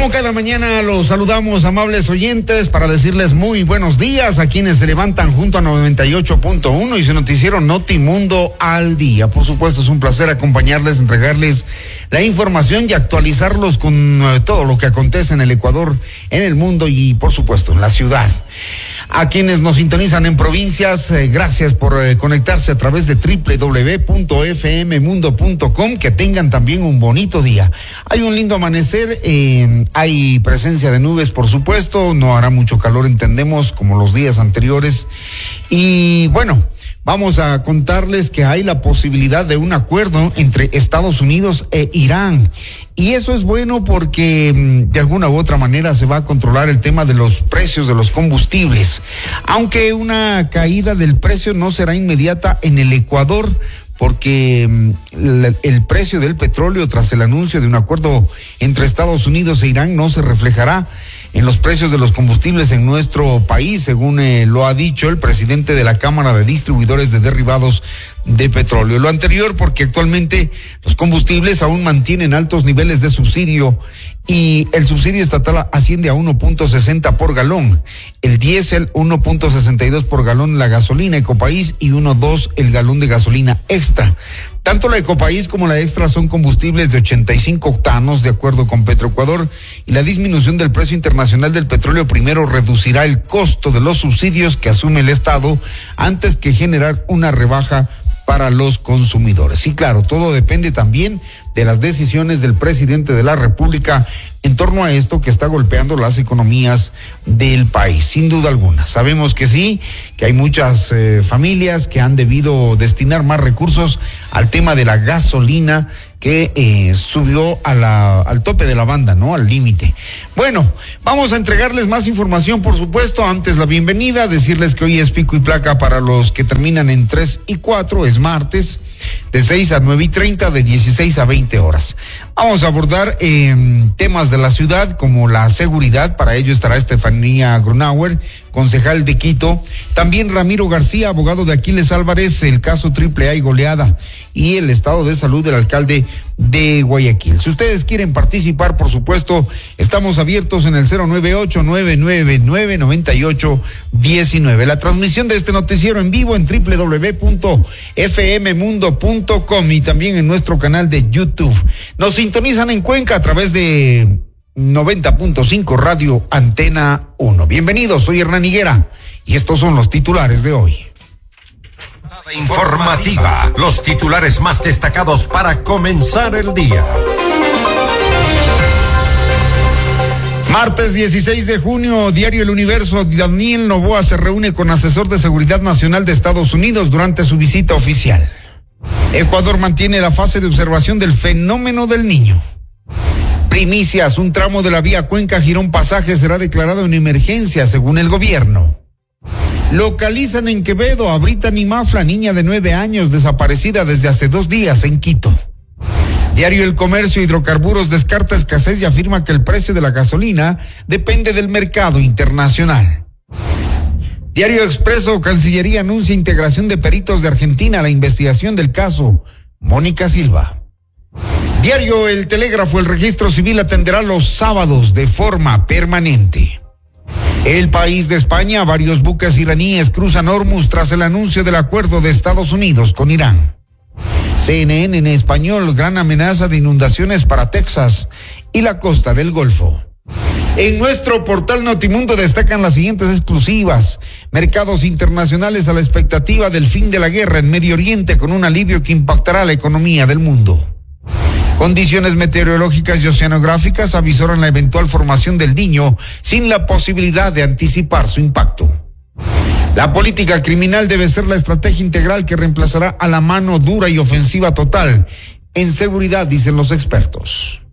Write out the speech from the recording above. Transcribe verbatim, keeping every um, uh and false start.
Como cada mañana los saludamos, amables oyentes, para decirles muy buenos días a quienes se levantan junto a noventa y ocho punto uno y su noticiero Notimundo al día. Por supuesto, es un placer acompañarles, entregarles la información y actualizarlos con eh, todo lo que acontece en el Ecuador, en el mundo y, por supuesto, en la ciudad. A quienes nos sintonizan en provincias, eh, gracias por eh, conectarse a través de doble u doble u doble u punto f m mundo punto com. Que tengan también un bonito día. Hay un lindo amanecer, eh, hay presencia de nubes, por supuesto, no hará mucho calor, entendemos, como los días anteriores. Y bueno, vamos a contarles que hay la posibilidad de un acuerdo entre Estados Unidos e Irán. Y eso es bueno porque de alguna u otra manera se va a controlar el tema de los precios de los combustibles. Aunque una caída del precio no será inmediata en el Ecuador, porque el, el precio del petróleo tras el anuncio de un acuerdo entre Estados Unidos e Irán no se reflejará en los precios de los combustibles en nuestro país, según eh, lo ha dicho el presidente de la Cámara de Distribuidores de Derivados de Petróleo. Lo anterior porque actualmente los combustibles aún mantienen altos niveles de subsidio y el subsidio estatal asciende a uno punto sesenta por galón, el diésel uno punto sesenta y dos por galón, la gasolina Ecopaís y uno punto dos el galón de gasolina extra. Tanto la Ecopaís como la Extra son combustibles de ochenta y cinco octanos, de acuerdo con Petroecuador, y la disminución del precio internacional del petróleo primero reducirá el costo de los subsidios que asume el Estado antes que generar una rebaja para los consumidores. Y claro, todo depende también de las decisiones del presidente de la República en torno a esto que está golpeando las economías del país, sin duda alguna. Sabemos que sí, que hay muchas eh, familias que han debido destinar más recursos al tema de la gasolina, que eh, subió a la, al tope de la banda, ¿no? Al límite. Bueno, vamos a entregarles más información, por supuesto. Antes la bienvenida, decirles que hoy es pico y placa para los que terminan en tres y cuatro, es martes, de seis a nueve y treinta, de dieciséis a veinte horas. Vamos a abordar eh, temas de la ciudad como la seguridad. Para ello estará Estefanía Grunauer, concejal de Quito. También Ramiro García, abogado de Aquiles Álvarez, el caso triple A y goleada, y el estado de salud del alcalde de Guayaquil. Si ustedes quieren participar, por supuesto, estamos abiertos en el cero nueve ocho, nueve nueve nueve, nueve ocho uno nueve. La transmisión de este noticiero en vivo en doble u doble u doble u punto f m mundo punto com y también en nuestro canal de YouTube. Nos sintonizan en Cuenca a través de noventa punto cinco Radio Antena uno. Bienvenidos, soy Hernán Higuera y estos son los titulares de hoy. Informativa, los titulares más destacados para comenzar el día. Martes dieciséis de junio, Diario El Universo. Daniel Noboa se reúne con asesor de seguridad nacional de Estados Unidos durante su visita oficial. Ecuador mantiene la fase de observación del fenómeno del Niño. Primicias, un tramo de la vía Cuenca-Girón Pasaje será declarado en emergencia según el gobierno. Localizan en Quevedo a Brittany Mafla, niña de nueve años desaparecida desde hace dos días en Quito. Diario El Comercio. Hidrocarburos descarta escasez y afirma que el precio de la gasolina depende del mercado internacional. Diario Expreso. Cancillería anuncia integración de peritos de Argentina a la investigación del caso Mónica Silva. Diario El Telégrafo. El registro civil atenderá los sábados de forma permanente. El País de España. Varios buques iraníes cruzan Hormuz tras el anuncio del acuerdo de Estados Unidos con Irán. C N N en español. Gran amenaza de inundaciones para Texas y la costa del Golfo. En nuestro portal Notimundo destacan las siguientes exclusivas. Mercados internacionales a la expectativa del fin de la guerra en Medio Oriente con un alivio que impactará la economía del mundo. Condiciones meteorológicas y oceanográficas avisoran la eventual formación del Niño sin la posibilidad de anticipar su impacto. La política criminal debe ser la estrategia integral que reemplazará a la mano dura y ofensiva total en seguridad, dicen los expertos.